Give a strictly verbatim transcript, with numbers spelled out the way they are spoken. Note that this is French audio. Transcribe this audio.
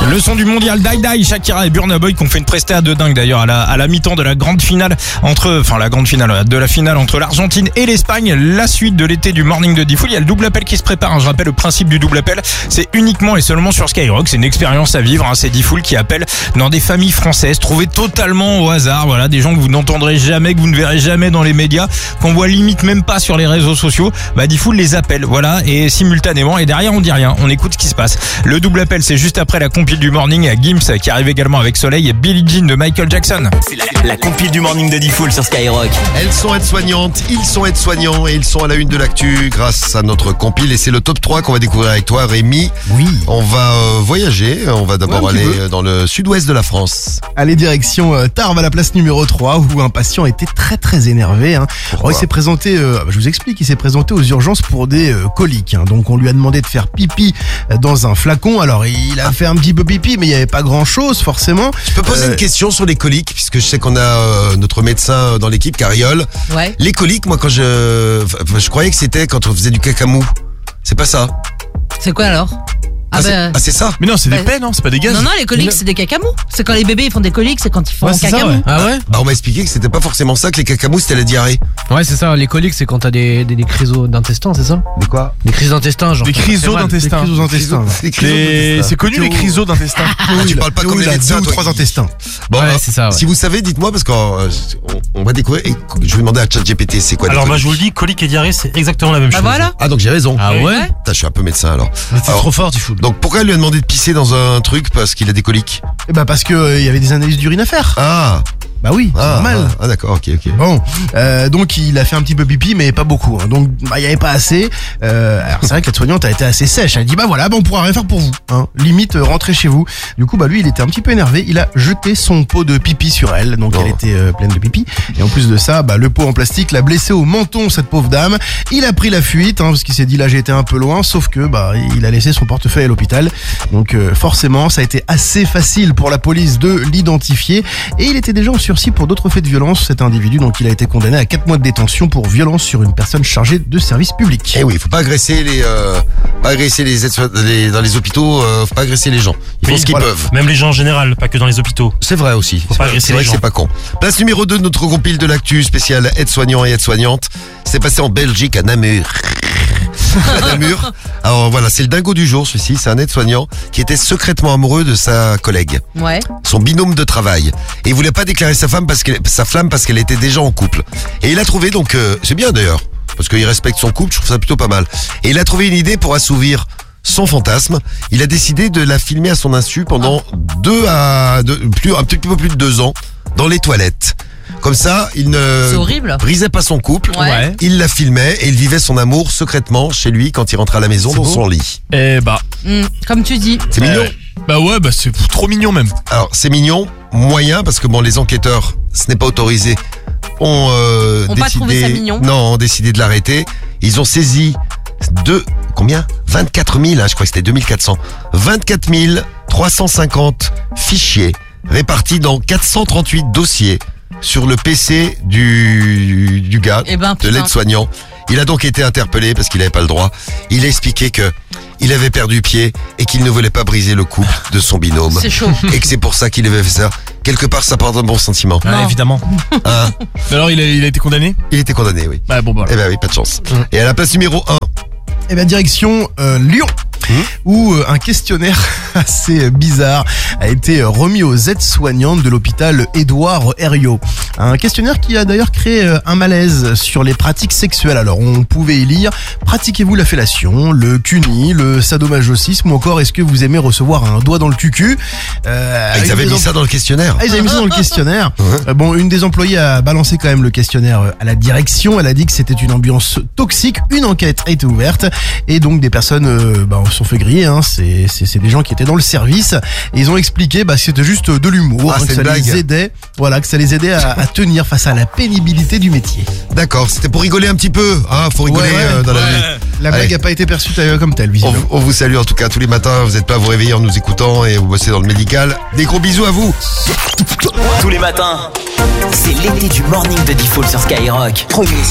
Le son du mondial, Die Die, Shakira et Burna Boy qui ont fait une prestation de dingue d'ailleurs à la, à la mi-temps de la grande finale entre, enfin la grande finale de la finale entre l'Argentine et l'Espagne. La suite de l'été du Morning de Diffoul. Il y a le double appel qui se prépare. Je rappelle le principe du double appel, c'est uniquement et seulement sur Skyrock. C'est une expérience à vivre. Hein. C'est Diffoul qui appelle dans des familles françaises trouvées totalement au hasard. Voilà, des gens que vous n'entendrez jamais, que vous ne verrez jamais dans les médias, qu'on voit limite même pas sur les réseaux sociaux. Bah Diffoul les appelle. Voilà, et simultanément. Et derrière on dit rien. On écoute ce qui se passe. Le double appel, c'est juste après la compile du Morning à Gims qui arrive également avec Soleil et Billie Jean de Michael Jackson. C'est la, la compile du Morning de Diffoul sur Skyrock. Elles sont aides-soignantes, ils sont aides-soignants et ils sont à la une de l'actu grâce à notre compile. Et c'est le top trois qu'on va découvrir avec toi, Rémi. Oui. On va euh, voyager. On va d'abord Ouais, un petit aller peu. dans le sud-ouest de la France. Allez, direction euh, Tarbes à la place numéro trois où un patient était très très énervé. Hein. Alors, il s'est présenté, euh, je vous explique, il s'est présenté aux urgences pour des euh, coliques. Hein. Donc on lui a demandé de faire pipi dans un flacon. Alors il a fait un petit peu pipi, mais il n'y avait pas grand chose forcément. Je peux poser Euh, une question sur les coliques, puisque je sais qu'on a euh, notre médecin dans l'équipe, Cariole. Ouais. Les coliques, moi, quand je, enfin, je croyais que c'était quand on faisait du cacamou. C'est pas ça. C'est quoi alors? Ah, Ah c'est bah. ah, c'est ça. Mais non, c'est Bah, des peines, non, c'est pas des gaz. Non, non, les coliques, c'est des cacamous. C'est quand les bébés ils font des coliques, c'est quand ils font Ouais, c'est ça, cacamou. ouais. Ah ouais Bah, on m'a expliqué que c'était pas forcément ça, que les cacamous c'était la diarrhée. Ouais, c'est ça. Les coliques, c'est quand t'as des, des, des crises d'intestin, c'est ça? Mais quoi? Des crises d'intestin, genre. Des ça fait crises mal. d'intestin. Des crises aux intestins. Les crises Les- d'intestin. C'est connu les criseaux d'intestin. Ah, tu parles pas Théo, comme les il a médecins, deux ou toi, trois qui- intestins. Bon, Ouais, alors, c'est ça, ouais. si vous savez, dites-moi parce qu'on euh, on, on va découvrir. Et je vais demander à ChatGPT, c'est quoi les Alors bah coliques je vous le dis, colique et diarrhée c'est exactement la même Bah chose. voilà. Ah donc j'ai raison. Ah ouais? Ouais. Putain, je suis un peu médecin alors. Mais t'es Alors, trop fort, tu fous. Donc pourquoi elle lui a demandé de pisser dans un truc parce qu'il a des coliques? Eh bah parce que euh, il y avait des analyses d'urine à faire. Ah, Bah oui, c'est ah, normal. ah, ah, d'accord, ok, ok. Bon, euh, donc il a fait un petit peu pipi, mais pas beaucoup. Hein. Donc bah, il y avait pas assez. Euh, alors c'est vrai que la soignante a été assez sèche. Elle dit bah voilà, bah, on pourra rien faire pour vous. Hein. Limite euh, rentrez chez vous. Du coup bah lui il était un petit peu énervé. Il a jeté son pot de pipi sur elle. Donc Oh. elle était euh, pleine de pipi. Et en plus de ça, bah le pot en plastique l'a blessé au menton cette pauvre dame. Il a pris la fuite hein, parce qu'il s'est dit là j'ai été un peu loin. Sauf que bah il a laissé son portefeuille à l'hôpital. Donc euh, forcément ça a été assez facile pour la police de l'identifier. Et il était déjà en sursis pour d'autres faits de violence, cet individu, donc il a été condamné à quatre mois de détention pour violence sur une personne chargée de service public. Eh oui, faut pas agresser les, euh, pas agresser les, aides- les dans les hôpitaux, euh, faut pas agresser les gens. Ils font Oui, ce qu'ils voilà. peuvent. Même les gens en général, pas que dans les hôpitaux. C'est vrai aussi. Faut C'est pas vrai, agresser c'est vrai les que gens. c'est pas con. Place numéro deux de notre compile de l'actu spécial aides-soignants et aides-soignantes. C'est passé en Belgique à Namur. À Namur. Alors voilà, c'est le dingo du jour, celui-ci. C'est un aide-soignant qui était secrètement amoureux de sa collègue, Ouais. son binôme de travail. Et il voulait pas déclarer sa femme parce qu'elle, sa flamme parce qu'elle était déjà en couple. Et il a trouvé donc, euh, c'est bien d'ailleurs, parce qu'il respecte son couple, je trouve ça plutôt pas mal. Et il a trouvé une idée pour assouvir son fantasme. Il a décidé de la filmer à son insu pendant deux à deux, plus, un petit peu plus de deux ans dans les toilettes. Comme ça, il ne C'est horrible. brisait pas son couple. Ouais. Il la filmait et il vivait son amour secrètement chez lui quand il rentrait à la maison dans son lit. Eh bah, Mm, comme tu dis. C'est mignon. bah ouais, bah c'est trop mignon même. Alors c'est mignon, moyen parce que bon les enquêteurs, ce n'est pas autorisé, ont euh, Ont pas décidé, trouvé ça mignon. non, ont décidé de l'arrêter. Ils ont saisi deux, combien vingt-quatre mille, hein, je crois que c'était deux mille quatre cents. vingt-quatre mille trois cent cinquante fichiers répartis dans quatre cent trente-huit dossiers sur le P C du du gars, Eh ben, de putain. l'aide-soignant. Il a donc été interpellé parce qu'il n'avait pas le droit. Il a expliqué que il avait perdu pied et qu'il ne voulait pas briser le couple de son binôme. C'est chaud. Et que c'est pour ça qu'il avait fait ça. Quelque part, ça porte un bon sentiment. Ouais, Non. évidemment. Hein, Mais alors il a, il a été condamné? il était condamné, oui. Bah bon bah. Eh ben oui, pas de chance. Et à la place numéro un, Et bien direction euh, Lyon. Mmh. Où euh, un questionnaire assez euh, bizarre a été euh, remis aux aides-soignantes de l'hôpital Édouard Herriot. Un questionnaire qui a d'ailleurs créé euh, un malaise sur les pratiques sexuelles. Alors on pouvait y lire: pratiquez-vous la fellation, le cuni, le sadomasochisme ou encore est-ce que vous aimez recevoir un doigt dans le cucu? euh, ah, ils une avaient des mis em- ça dans le questionnaire. Ah, ils avaient mis ça dans le questionnaire. Euh, bon, une des employées a balancé quand même le questionnaire euh, à la direction. Elle a dit que c'était une ambiance toxique. Une enquête a été ouverte et donc des personnes euh, bah, se sont fait griller. Hein. C'est, c'est, c'est des gens qui étaient dans le service et ils ont expliqué bah, que c'était juste de l'humour, Ah, hein, c'est que ça une blague. les aidait, voilà, que ça les aidait à, à tenir face à la pénibilité du métier. D'accord, c'était pour rigoler un petit peu. Hein, faut rigoler Ouais, ouais, euh, dans la vie. La Allez. blague n'a pas été perçue euh, comme telle, On, visiblement. vous- on vous salue en tout cas tous les matins. Vous êtes pas à vous réveiller en nous écoutant et vous bossez dans le médical. Des gros bisous à vous. Tous les matins, c'est l'été du Morning de Diffoul sur Skyrock. Premier